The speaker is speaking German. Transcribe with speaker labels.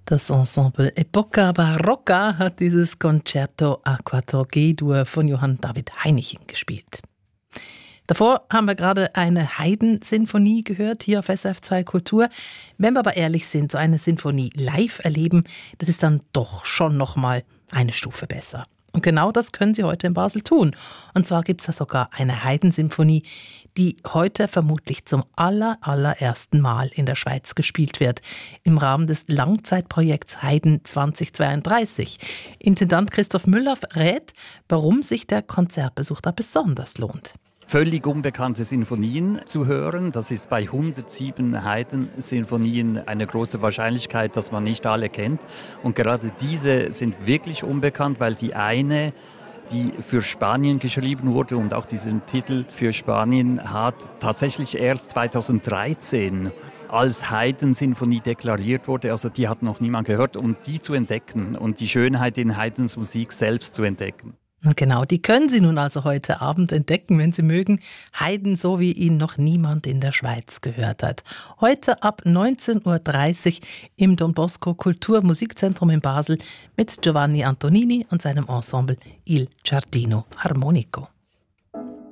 Speaker 1: Das Ensemble Epoca Barocca hat dieses Concerto a Quattro G-Dur von Johann David Heinichen gespielt. Davor haben wir gerade eine Haydn-Sinfonie gehört, hier auf SRF2 Kultur. Wenn wir aber ehrlich sind, so eine Sinfonie live erleben, das ist dann doch schon nochmal eine Stufe besser. Und genau das können Sie heute in Basel tun. Und zwar gibt es da sogar eine Haydn-Sinfonie, die heute vermutlich zum allerersten Mal in der Schweiz gespielt wird, im Rahmen des Langzeitprojekts Haydn 2032. Intendant Christoph Müller verrät, warum sich der Konzertbesuch da besonders lohnt.
Speaker 2: Völlig unbekannte Sinfonien zu hören. Das ist bei 107 Haydn-Sinfonien eine große Wahrscheinlichkeit, dass man nicht alle kennt. Und gerade diese sind wirklich unbekannt, weil die eine, die für Spanien geschrieben wurde und auch diesen Titel für Spanien hat, tatsächlich erst 2013 als Haydn-Sinfonie deklariert wurde. Also die hat noch niemand gehört. Und die zu entdecken und die Schönheit in Haydns Musik selbst zu entdecken.
Speaker 1: Genau, die können Sie nun also heute Abend entdecken, wenn Sie mögen. Haydn, so wie ihn noch niemand in der Schweiz gehört hat. Heute ab 19:30 Uhr im Don Bosco Kulturmusikzentrum in Basel mit Giovanni Antonini und seinem Ensemble Il Giardino Armonico.